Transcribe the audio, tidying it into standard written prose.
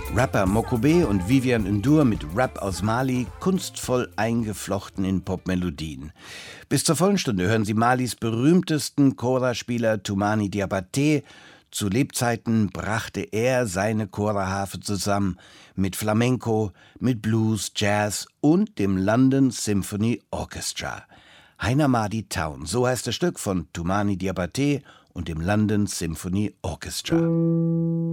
Rapper Mokobé und Vivian N'Dour mit Rap aus Mali, kunstvoll eingeflochten in Popmelodien. Bis zur vollen Stunde hören Sie Malis berühmtesten Kora-Spieler Toumani Diabaté. Zu Lebzeiten brachte er seine Kora-Harfe zusammen mit Flamenco, mit Blues, Jazz und dem London Symphony Orchestra. Heiner Madi Town, so heißt das Stück von Toumani Diabaté und dem London Symphony Orchestra.